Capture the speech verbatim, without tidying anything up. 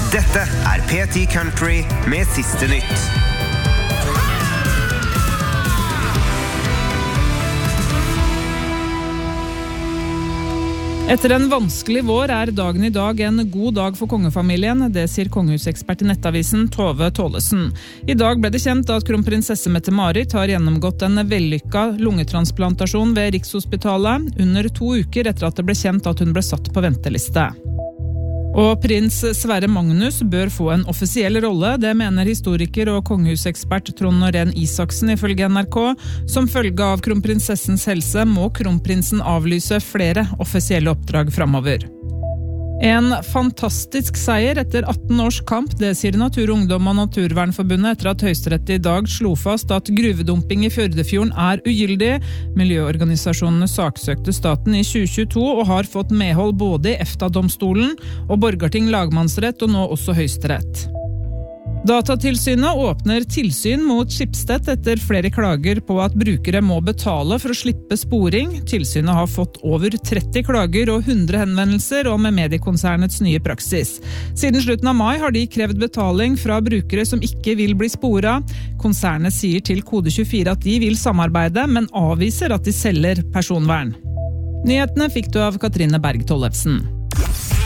Dette er P ti Country med siste nytt. Etter en vanskelig vår er dagen i dag en god dag for kongefamilien, det sier kongehusekspert i Nettavisen Tove Tålesen. I dag ble det kjent at kronprinsesse Mette-Marit har gjennomgått en vellykket lungetransplantasjon ved Rikshospitalet under to uker etter at det ble kjent at hun ble satt på venteliste. Og prins Sverre Magnus bør få en offisiell rolle, det mener historiker og kongehusekspert Trond Norén Isaksen ifølge N R K. Som følge av kronprinsessens helse må kronprinsen avlyse flere offisielle oppdrag fremover. En fantastisk seier etter atten års kamp, det sier Natur, Ungdom og Naturvernforbundet etter at Høyesterett i dag slo fast at gruvedumping i Førdefjorden er ugyldig. Miljøorganisasjonene saksøkte staten i tjue tjueto og har fått medhold både i EFTA-domstolen og Borgarting lagmannsrett og nå også Høyesterett. Datatilsynet åpner tilsyn mot Schibsted etter flere klager på at brukere må betale for å slippe sporing. Tilsynet har fått over tretti klager og hundre henvendelser om mediekonsernets nye praksis. Siden slutten av mai har de krevd betaling fra brukere som ikke vil bli sporet. Konsernet sier til Kode tjuefire at de vil samarbeide, men avviser at de selger personvern. Nyhetene fikk du av Katrine Berg Tollefsen.